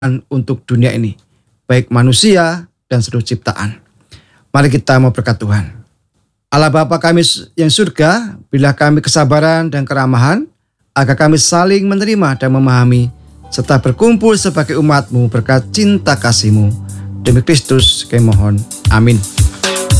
untuk dunia ini, baik manusia dan seluruh ciptaan. Mari kita mau berkat Tuhan. Allah Bapa kami yang surga, berilah kami kesabaran dan keramahan, agar kami saling menerima dan memahami, serta berkumpul sebagai umat-Mu berkat cinta kasih-Mu. Demi Kristus kami mohon. Amin.